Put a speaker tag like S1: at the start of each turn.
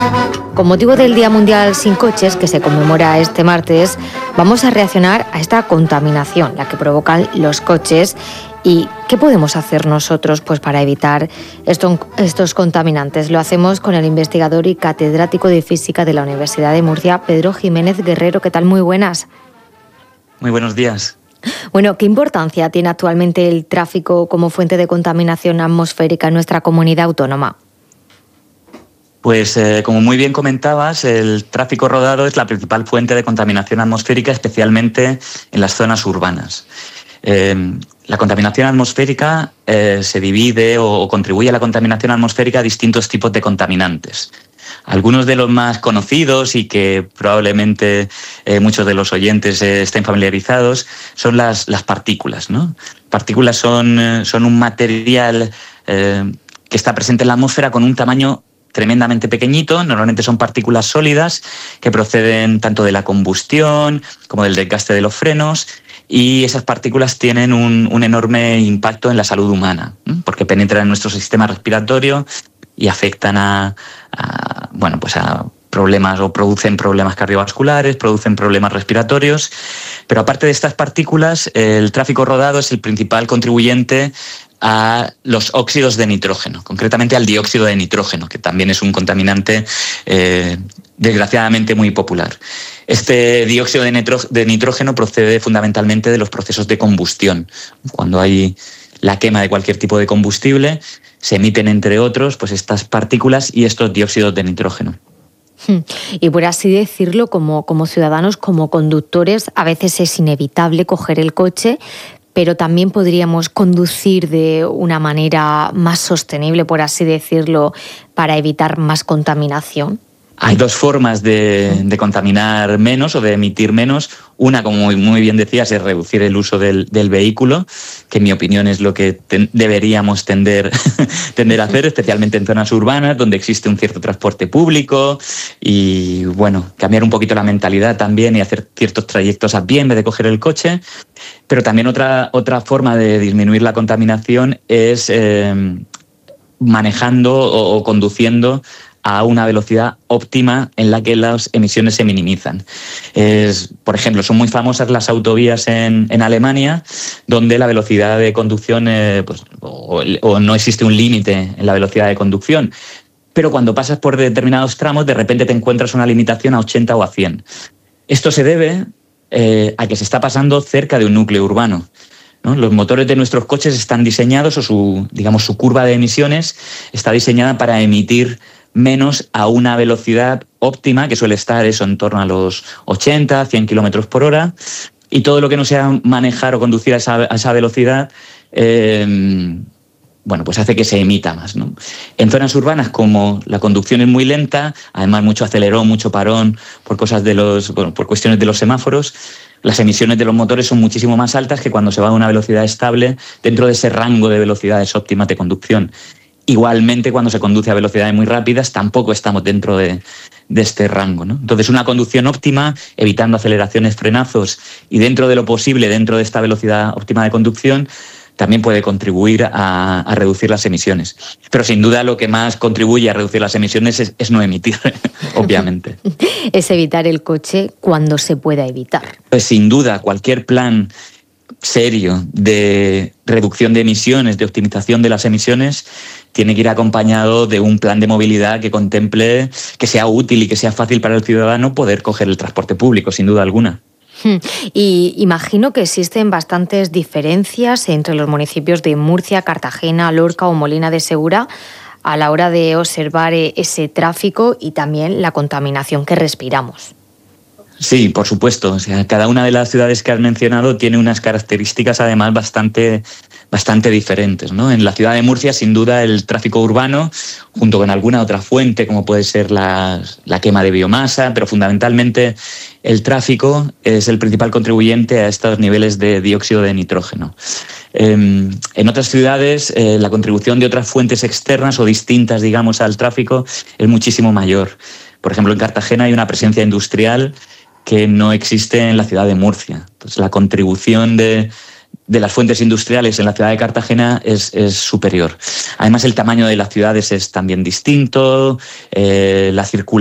S1: Con motivo del Día Mundial Sin Coches, que se conmemora este martes, vamos a reaccionar a esta contaminación, la que provocan los coches. ¿Y qué podemos hacer nosotros para evitar estos contaminantes? Lo hacemos con el investigador y catedrático de Física de la Universidad de Murcia, Pedro Jiménez Guerrero. ¿Qué tal? Muy buenas.
S2: Muy buenos días.
S1: Bueno, ¿qué importancia tiene actualmente el tráfico como fuente de contaminación atmosférica en nuestra comunidad autónoma?
S2: Pues como muy bien comentabas, el tráfico rodado es la principal fuente de contaminación atmosférica, especialmente en las zonas urbanas. La contaminación atmosférica se divide o contribuye a la contaminación atmosférica a distintos tipos de contaminantes. Algunos de los más conocidos y que probablemente muchos de los oyentes estén familiarizados son las partículas, ¿no? Partículas son un material que está presente en la atmósfera con un tamaño tremendamente pequeñito. Normalmente son partículas sólidas que proceden tanto de la combustión como del desgaste de los frenos, y esas partículas tienen un enorme impacto en la salud humana, ¿no? Porque penetran en nuestro sistema respiratorio y afectan a problemas, o producen problemas cardiovasculares, producen problemas respiratorios. Pero aparte de estas partículas, el tráfico rodado es el principal contribuyente a los óxidos de nitrógeno, concretamente al dióxido de nitrógeno, que también es un contaminante desgraciadamente muy popular. Este dióxido de nitrógeno procede fundamentalmente de los procesos de combustión. Cuando hay la quema de cualquier tipo de combustible, se emiten, entre otros, estas partículas y estos dióxidos de nitrógeno.
S1: Y por así decirlo, como ciudadanos, como conductores, a veces es inevitable coger el coche, pero también podríamos conducir de una manera más sostenible, por así decirlo, para evitar más contaminación.
S2: Hay dos formas de contaminar menos o de emitir menos. Una, como muy bien decías, es reducir el uso del vehículo, que en mi opinión es lo que deberíamos tender a hacer, especialmente en zonas urbanas donde existe un cierto transporte público, y cambiar un poquito la mentalidad también y hacer ciertos trayectos a pie en vez de coger el coche. Pero también otra forma de disminuir la contaminación es manejando o conduciendo a una velocidad óptima en la que las emisiones se minimizan. Por ejemplo, son muy famosas las autovías en Alemania, donde la velocidad de conducción o no existe un límite en la velocidad de conducción, pero cuando pasas por determinados tramos, de repente te encuentras una limitación a 80 o a 100. Esto se debe a que se está pasando cerca de un núcleo urbano, ¿no? Los motores de nuestros coches están diseñados, o su curva de emisiones está diseñada para emitir menos a una velocidad óptima, que suele estar en torno a los 80, 100 kilómetros por hora, y todo lo que no sea manejar o conducir a esa velocidad hace que se emita más, ¿no? En zonas urbanas, como la conducción es muy lenta, además mucho acelerón, mucho parón por cuestiones de los semáforos, las emisiones de los motores son muchísimo más altas que cuando se va a una velocidad estable dentro de ese rango de velocidades óptimas de conducción. Igualmente, cuando se conduce a velocidades muy rápidas, tampoco estamos dentro de este rango, ¿no? Entonces, una conducción óptima, evitando aceleraciones, frenazos, y dentro de lo posible, dentro de esta velocidad óptima de conducción, también puede contribuir a reducir las emisiones. Pero sin duda lo que más contribuye a reducir las emisiones es no emitir, obviamente.
S1: Es evitar el coche cuando se pueda evitar.
S2: Pues sin duda, cualquier plan serio de reducción de emisiones, de optimización de las emisiones, tiene que ir acompañado de un plan de movilidad que contemple que sea útil y que sea fácil para el ciudadano poder coger el transporte público, sin duda alguna.
S1: Y imagino que existen bastantes diferencias entre los municipios de Murcia, Cartagena, Lorca o Molina de Segura a la hora de observar ese tráfico y también la contaminación que respiramos.
S2: Sí, por supuesto. Cada una de las ciudades que has mencionado tiene unas características además bastante diferentes, ¿no? En la ciudad de Murcia, sin duda, el tráfico urbano, junto con alguna otra fuente, como puede ser la quema de biomasa, pero fundamentalmente el tráfico es el principal contribuyente a estos niveles de dióxido de nitrógeno. En otras ciudades, la contribución de otras fuentes externas o distintas, digamos, al tráfico es muchísimo mayor. Por ejemplo, en Cartagena hay una presencia industrial que no existe en la ciudad de Murcia. Entonces, la contribución de de las fuentes industriales en la ciudad de Cartagena es superior. Además, el tamaño de las ciudades es también distinto, la circulación